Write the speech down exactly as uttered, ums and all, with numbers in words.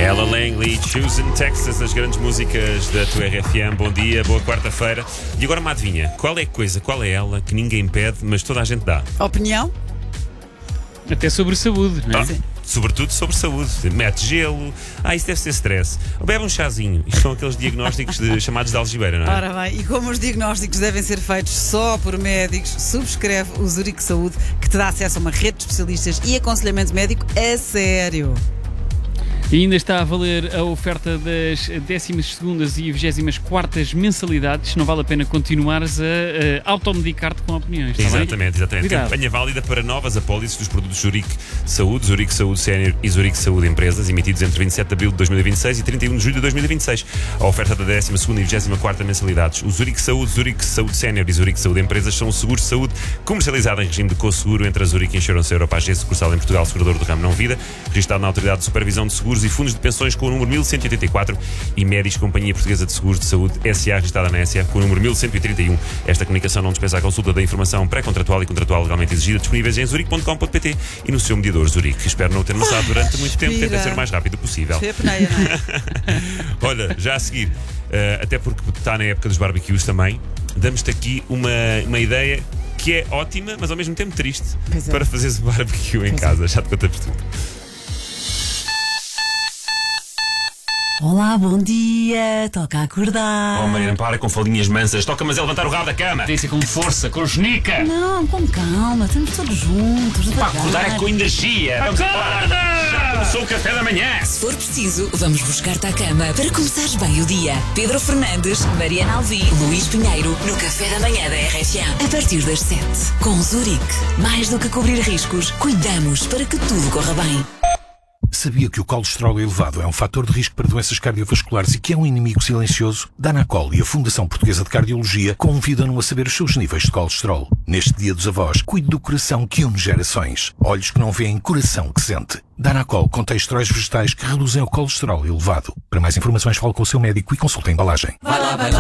Ella Langley, Choosing Texas, as grandes músicas da tua R F M. Bom dia, boa quarta-feira. E agora uma adivinha. Qual é a coisa, qual é ela que ninguém pede, mas toda a gente dá? Opinião? Até sobre saúde, não é? Ah, sobretudo sobre saúde. Mete gelo. Ah, isso deve ser stress. Ou bebe um chazinho. Isto são aqueles diagnósticos de, chamados de algibeira, não é? Ora bem, e como os diagnósticos devem ser feitos só por médicos, subscreve o Zurique Saúde, que te dá acesso a uma rede de especialistas e aconselhamento médico a sério. E ainda está a valer a oferta das décimas segundas e vigésimas quartas mensalidades. Não vale a pena continuares a, a automedicar-te com opiniões. Exatamente, exatamente. Cuidado. Campanha válida para novas apólices dos produtos Zurique Saúde, Zurique Saúde Sénior e Zurique Saúde Empresas, emitidos entre vinte e sete de abril de dois mil e vinte e seis e trinta e um de julho de dois mil e vinte e seis. A oferta da décima segunda e vigésima quarta mensalidades. O Zurique Saúde, Zurique Saúde Sénior e Zurique Saúde Empresas são seguros de saúde comercializado em regime de co-seguro entre a Zurique e Insurance Europa A G, sucursal em Portugal, segurador do ramo não vida, registado na Autoridade de Supervisão de Seguros e Fundos de Pensões com o número mil cento e oitenta e quatro, e Médicos Companhia Portuguesa de Seguros de Saúde S A, registrada na S A com o número mil cento e trinta e um. Esta comunicação não dispensa a consulta da informação pré-contratual e contratual legalmente exigida, disponíveis em zurique ponto com ponto pt e no seu mediador Zurique. Espero não ter amassado durante muito tempo, tenta ser o mais rápido possível. Foi a peneia, não é? Olha, já a seguir, uh, até porque está na época dos barbecues também, damos-te aqui uma, uma ideia que é ótima, mas ao mesmo tempo triste, Pois é. para fazeres barbecue em Pois casa. É. Já te contamos tudo. Olá, bom dia, toca acordar. Oh, Mariana, para com falinhas mansas. Toca, mas é levantar o rabo da cama. Tem que ser com força, com genica. Não, com calma, estamos todos juntos. Para devagar. acordar é com energia. Vamos embora. Já começou o café da manhã. Se for preciso, vamos buscar-te à cama para começares bem o dia. Pedro Fernandes, Mariana Alvim, Luís Pinheiro, no Café da Manhã da R F M. A partir das sete. Com Zurique, mais do que cobrir riscos, cuidamos para que tudo corra bem. Sabia que o colesterol elevado é um fator de risco para doenças cardiovasculares e que é um inimigo silencioso? Danacol e a Fundação Portuguesa de Cardiologia convidam-no a saber os seus níveis de colesterol. Neste Dia dos Avós, cuide do coração que une gerações. Olhos que não veem, coração que sente. Danacol contém esteróis vegetais que reduzem o colesterol elevado. Para mais informações, fale com o seu médico e consulte a embalagem. Vai lá, vai lá.